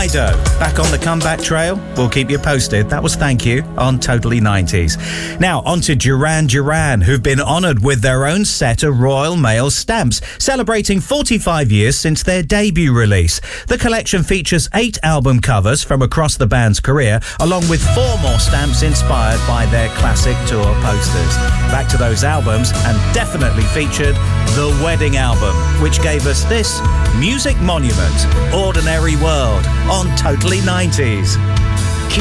Dido, back on the comeback trail? We'll keep you posted. That was Thank You on Totally 90s. Now, on to Duran Duran, who've been honoured with their own set of Royal Mail stamps, celebrating 45 years since their debut release. The collection features 8 album covers from across the band's career, along with 4 more stamps inspired by their classic tour posters. Back to those albums, and definitely featured the Wedding album, which gave us this music monument, Ordinary World, on Totally 90s.